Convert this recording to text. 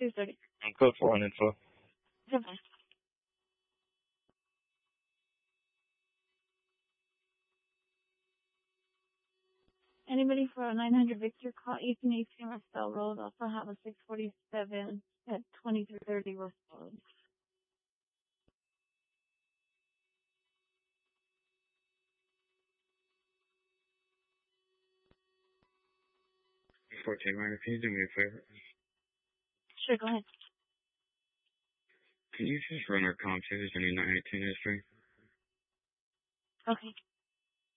2:30. Code 4 on info. Okay. Anybody for a 900 Victor, call 1818 Roswell Road. Also have a 647 at 2330 West Road. Ryder, can you do me a favor? Sure, go ahead. Can you just run our comp, see if there's any 918 history? Okay.